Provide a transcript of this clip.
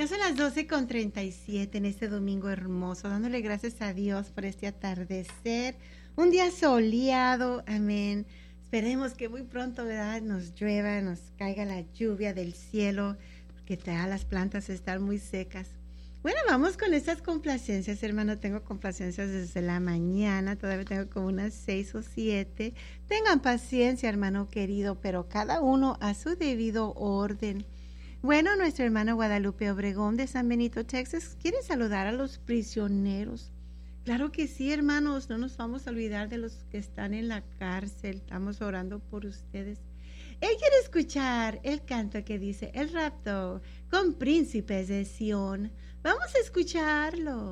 Ya son las 12:37 en este domingo hermoso, dándole gracias a Dios por este atardecer. Un día soleado, amén. Esperemos que muy pronto, ¿verdad?, nos llueva, nos caiga la lluvia del cielo, porque ya las plantas están muy secas. Bueno, vamos con estas complacencias, hermano. Tengo complacencias desde la mañana, todavía tengo como unas 6 o 7. Tengan paciencia, hermano querido, pero cada uno a su debido orden. Bueno, nuestra hermana Guadalupe Obregón de San Benito, Texas, quiere saludar a los prisioneros. Claro que sí, hermanos, no nos vamos a olvidar de los que están en la cárcel. Estamos orando por ustedes. Él quiere escuchar el canto que dice El rapto con príncipes de Sión. Vamos a escucharlo.